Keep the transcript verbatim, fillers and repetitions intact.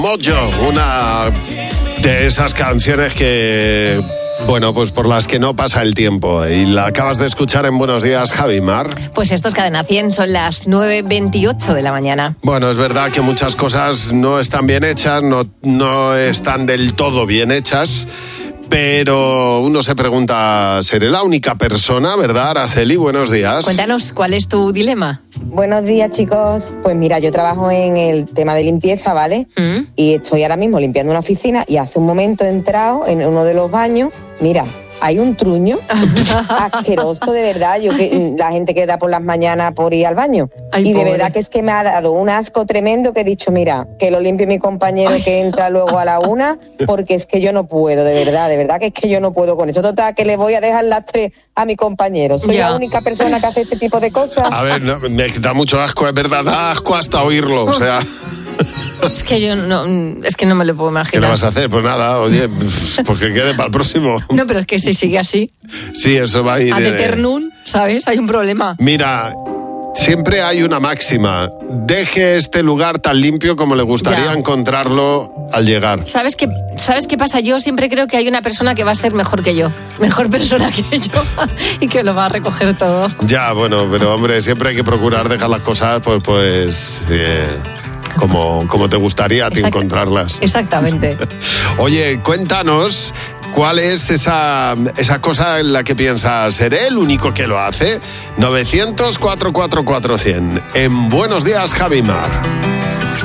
Mojo, una de esas canciones que, bueno, pues por las que no pasa el tiempo. Y la acabas de escuchar en Buenos Días, Javi Mar. Pues esto es Cadena cien, son las nueve veintiocho de la mañana. Bueno, es verdad que muchas cosas no están bien hechas, no, no están del todo bien hechas. Pero uno se pregunta, ¿seré la única persona, verdad, Araceli? Buenos días. Cuéntanos, ¿cuál es tu dilema? Buenos días, chicos. Pues mira, yo trabajo en el tema de limpieza, ¿vale? ¿Mm? Y estoy ahora mismo limpiando una oficina y hace un momento he entrado en uno de los baños. Mira, hay un truño asqueroso, de verdad. Yo que la gente que da por las mañanas por ir al baño. Ay, y de pobre. Verdad que es que me ha dado un asco tremendo que he dicho, mira, que lo limpie mi compañero Ay. que entra luego a la una, porque es que yo no puedo, de verdad, de verdad que es que yo no puedo con eso. Total, que le voy a dejar las tres a mi compañero. Soy ya. la única persona que hace este tipo de cosas. A ver, no, me da mucho asco, es verdad, da asco hasta oírlo, o sea... Es que yo no, es que no me lo puedo imaginar. ¿Qué le vas a hacer? Pues nada, oye, pues que quede para el próximo. No, pero es que si sigue así. Sí, eso va a ir. Ad eternum, ¿sabes? Hay un problema. Mira, siempre hay una máxima. Deje este lugar tan limpio como le gustaría ya. encontrarlo al llegar. ¿Sabes qué, ¿Sabes qué pasa? Yo siempre creo que hay una persona que va a ser mejor que yo. Mejor persona que yo. Y que lo va a recoger todo. Ya, bueno, pero hombre, siempre hay que procurar dejar las cosas, pues, pues... Eh, Como, como te gustaría a ti Exact- encontrarlas. Exactamente. Oye, cuéntanos cuál es esa, esa cosa en la que piensas, ¿seré el único que lo hace? novecientos, cuatrocientos cuarenta y cuatro cien. En Buenos Días, Javi Mar.